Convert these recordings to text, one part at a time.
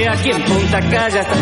aquí en Punta Calla está.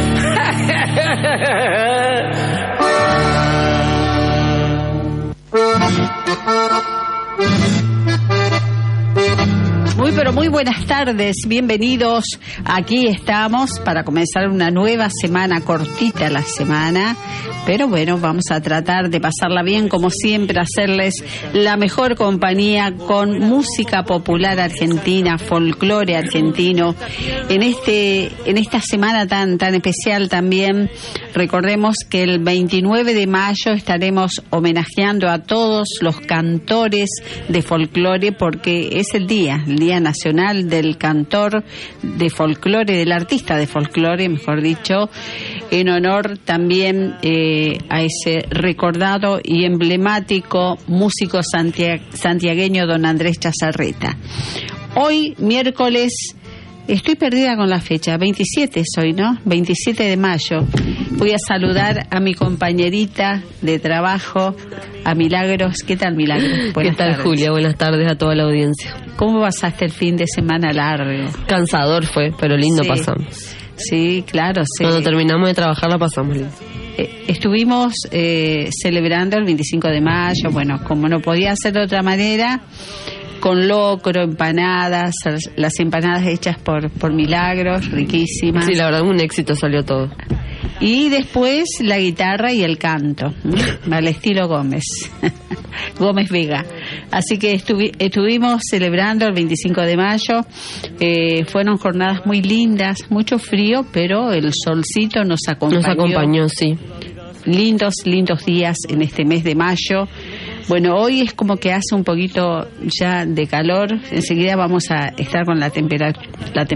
Muy pero muy buenas tardes, bienvenidos. Aquí estamos para comenzar una nueva semana, cortita la semana, pero bueno, vamos a tratar de pasarla bien, como siempre, hacerles la mejor compañía con música popular argentina, folclore argentino. En esta semana tan especial también, recordemos que el 29 de mayo estaremos homenajeando a todos los cantores de folclore, porque es el Día Nacional del Cantor de Folclore, del artista de folclore, mejor dicho, en honor también a ese recordado y emblemático músico santiagueño don Andrés Chazarreta. Hoy, miércoles, estoy perdida con la fecha, 27 es hoy, ¿no? 27 de mayo. Voy a saludar a mi compañerita de trabajo, a Milagros. ¿Qué tal, Milagros? ¿Qué tal, tardes. Julia? Buenas tardes a toda la audiencia. ¿Cómo pasaste el fin de semana largo? Cansador fue, pero lindo sí. Pasamos. Sí, claro. Sí. Cuando terminamos de trabajar la pasamos lindo. Estuvimos celebrando el 25 de mayo, bueno, como no podía ser de otra manera, con locro, empanadas, las empanadas hechas por Milagros, riquísimas. Sí, la verdad, un éxito salió todo. Y después la guitarra y el canto, al estilo Gómez Vega. Así que estuvimos celebrando el 25 de mayo. Fueron jornadas muy lindas, mucho frío, pero el solcito nos acompañó. Nos acompañó, sí. Lindos días en este mes de mayo. Bueno, hoy es como que hace un poquito ya de calor. Enseguida vamos a estar con la temperatura.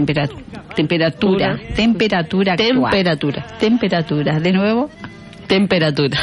De nuevo. Temperatura.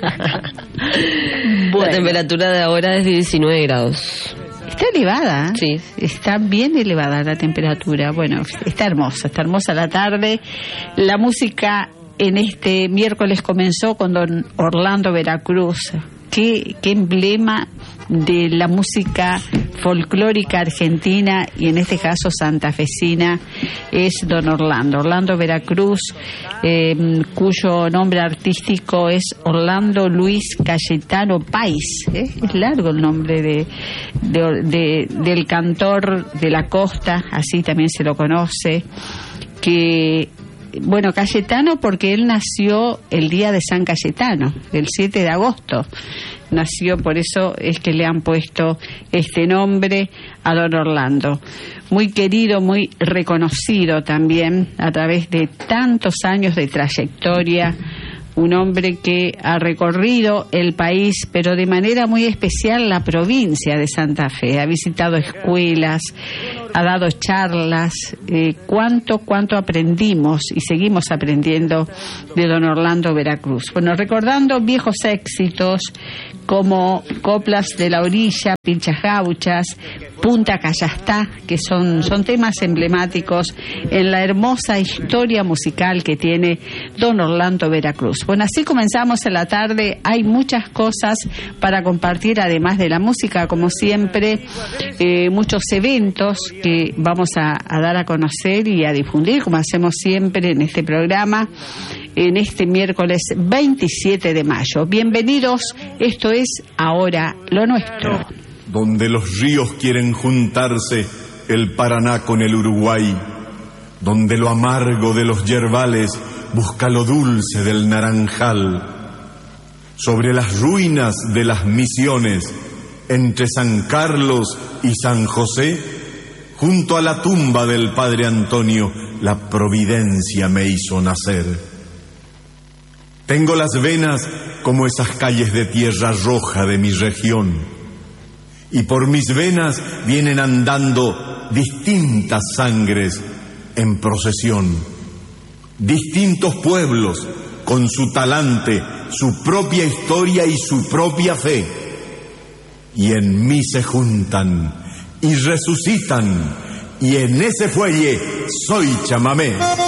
Bueno. La temperatura de ahora es de 19 grados. Está elevada. Sí. Está bien elevada la temperatura. Bueno, está hermosa la tarde. La música en este miércoles comenzó con don Orlando Veracruz. Qué emblema de la música folclórica argentina y en este caso santafesina es don Orlando Veracruz, cuyo nombre artístico es Orlando Luis Cayetano Páez. Es largo el nombre del cantor de la costa, así también se lo conoce, que bueno, Cayetano porque él nació el día de San Cayetano, el 7 de agosto. Nació, por eso es que le han puesto este nombre a don Orlando. Muy querido, muy reconocido también a través de tantos años de trayectoria. Un hombre que ha recorrido el país, pero de manera muy especial la provincia de Santa Fe. Ha visitado escuelas, ha dado charlas. Cuánto aprendimos y seguimos aprendiendo de don Orlando Veracruz. Bueno, recordando viejos éxitos como Coplas de la Orilla, Pinchas Gauchas, Punta Callastá, que son temas emblemáticos en la hermosa historia musical que tiene don Orlando Veracruz. Bueno, así comenzamos en la tarde. Hay muchas cosas para compartir, además de la música, como siempre, muchos eventos que vamos a dar a conocer y a difundir, como hacemos siempre en este programa, en este miércoles 27 de mayo. Bienvenidos, esto es Ahora lo Nuestro. Donde los ríos quieren juntarse, el Paraná con el Uruguay, donde lo amargo de los yerbales busca lo dulce del naranjal, sobre las ruinas de las misiones, entre San Carlos y San José, junto a la tumba del Padre Antonio, la providencia me hizo nacer. Tengo las venas como esas calles de tierra roja de mi región, y por mis venas vienen andando distintas sangres en procesión, distintos pueblos con su talante, su propia historia y su propia fe, y en mí se juntan y resucitan, y en ese fuelle soy chamamé.